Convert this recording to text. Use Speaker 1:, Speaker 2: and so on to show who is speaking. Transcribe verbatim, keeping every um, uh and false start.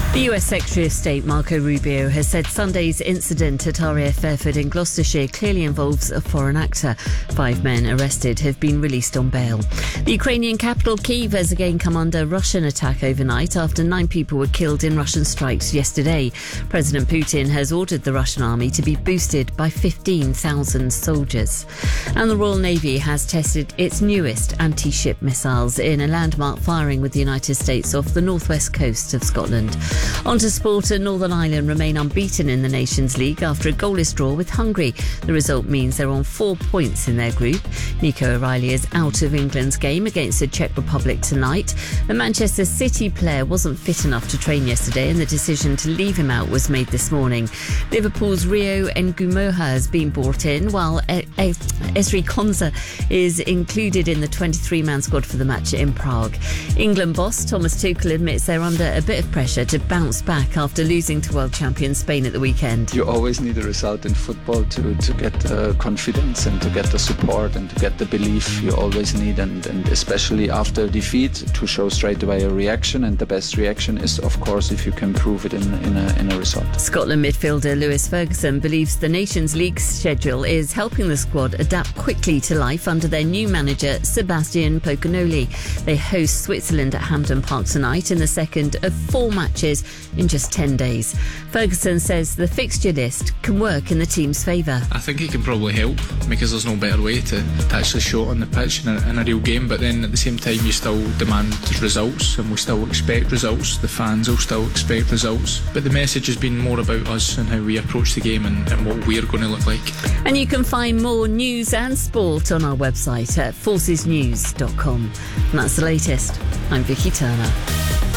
Speaker 1: The U S Secretary of State Marco Rubio has said Sunday's incident at R A F Fairford in Gloucestershire clearly involves a foreign actor. Five men arrested have been released on bail. The Ukrainian capital Kyiv has again come under Russian attack overnight after nine people were killed in Russian strikes yesterday. President Putin has ordered the Russian army to be boosted by fifteen thousand soldiers. And the Royal Navy has tested its newest anti-ship missiles in a landmark firing with the United States off the northwest coast of Scotland. On to sport, and Northern Ireland remain unbeaten in the Nations League after a goalless draw with Hungary. The result means they're on four points in their group. Nico O'Reilly is out of England's game against the Czech Republic tonight. The Manchester City player wasn't fit enough to train yesterday, and the decision to leave him out was made this morning. Liverpool's Rio Ngumoha has been brought in, while Esri Konsa is included in the twenty-three man squad for the match in Prague. England boss Thomas Tuchel admits they're under a bit of pressure to bounce back after losing to world champion Spain at the weekend.
Speaker 2: You always need a result in football to, to get uh, confidence and to get the support and to get the belief you always need, and, and especially after defeat to show straight away a reaction, and the best reaction is of course if you can prove it in, in, a, in a result.
Speaker 1: Scotland midfielder Lewis Ferguson believes the Nations League schedule is helping the squad adapt quickly to life under their new manager Sebastian Pocanoli. They host Switzerland at Hampden Park tonight in the second of four matches in just ten days. Ferguson says the fixture list can work in the team's favour.
Speaker 3: I think it can probably help because there's no better way to, to actually show it on the pitch in a, in a real game, but then at the same time you still demand results and we still expect results. The fans will still expect results, but the message has been more about us and how we approach the game and, and what we're going to look like.
Speaker 1: And you can find more news and sport on our website at forces news dot com. And that's the latest. I'm Vicky Turner.